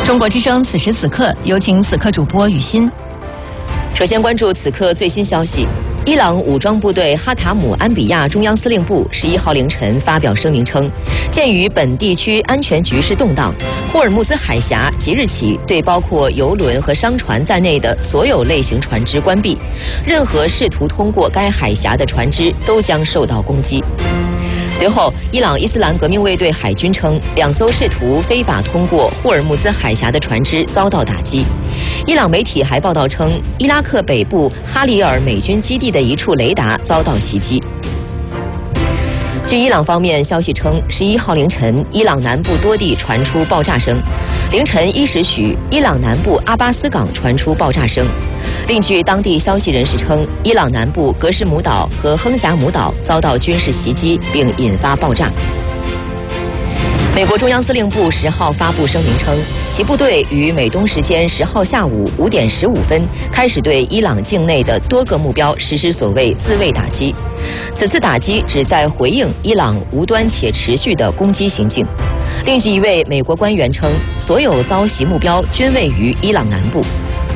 中国之声此时此刻，有请此刻主播雨欣。 首先关注此刻最新消息。伊朗武装部队哈塔姆安比亚中央司令部11号凌晨发表声明称，鉴于本地区安全局势动荡，霍尔木兹海峡即日起对包括邮轮和商船在内的所有类型船只关闭，任何试图通过该海峡的船只都将受到攻击。随后，伊朗伊斯兰革命卫队海军称，2艘试图非法通过霍尔木兹海峡的船只遭到打击。伊朗媒体还报道称，伊拉克北部哈里尔美军基地的一处雷达遭到袭击。据伊朗方面消息称，11号凌晨，伊朗南部多地传出爆炸声。凌晨1时许，伊朗南部阿巴斯港传出爆炸声。另据当地消息人士称，伊朗南部格什姆岛和亨贾姆岛遭到军事袭击，并引发爆炸。美国中央司令部10号发布声明称，其部队于美东时间10号下午5点15分开始对伊朗境内的多个目标实施所谓自卫打击。此次打击旨在回应伊朗无端且持续的攻击行径。另据一位美国官员称，所有遭袭目标均位于伊朗南部。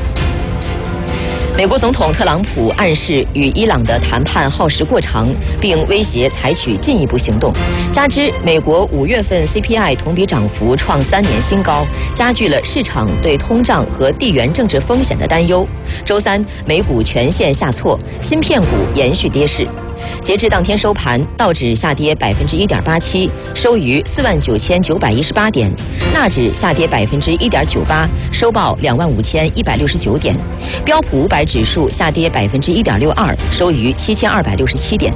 美国总统特朗普暗示与伊朗的谈判耗时过长，并威胁采取进一步行动。加之美国5月份 CPI 同比涨幅创3年新高，加剧了市场对通胀和地缘政治风险的担忧。周三，美股全线下挫，芯片股延续跌势。截至当天收盘，道指下跌1.87%，收于49918点；纳指下跌1.98%，收报25169点；标普500指数下跌1.62%，收于7267点。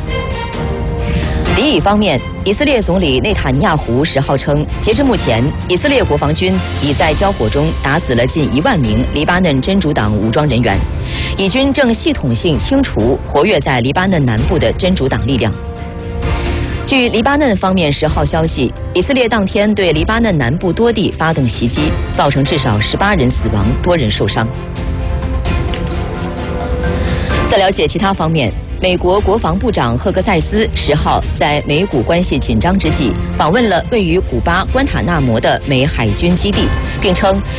敌以方面，以色列总理内塔尼亚胡10号称，截至目前，以色列国防军已在交火中打死了近1万名黎巴嫩真主党武装人员，以军正系统性清除活跃在黎巴嫩南部的真主党力量。据黎巴嫩方面10号消息，以色列当天对黎巴嫩南部多地发动袭击，造成至少18人死亡，多人受伤。在了解其他方面，美国国防部长赫格塞斯10号在美古关系紧张之际，访问了位于古巴关塔那摩的美海军基地，并称